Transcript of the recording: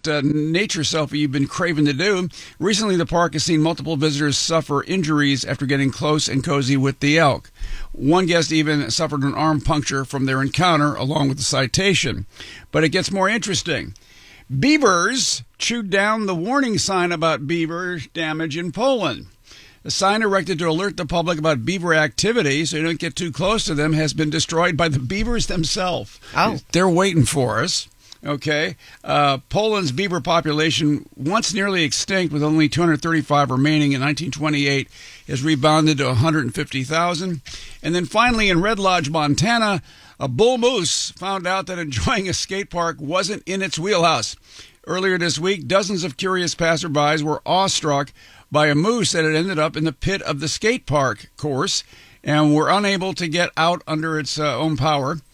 that nature selfie you've been craving to do. Recently, the park has seen multiple visitors suffer injuries after getting close and cozy with the elk. One guest even suffered an arm puncture from their encounter, along with the citation. But it gets more interesting. Beavers chewed down the warning sign about beaver damage in Poland. The sign erected to alert the public about beaver activity so you don't get too close to them has been destroyed by the beavers themselves. Oh. They're waiting for us. Okay. Poland's beaver population, once nearly extinct with only 235 remaining in 1928, has rebounded to 150,000. And then finally in Red Lodge, Montana, a bull moose found out that enjoying a skate park wasn't in its wheelhouse. Earlier this week, dozens of curious passerbys were awestruck by a moose that had ended up in the pit of the skate park course and were unable to get out under its own power.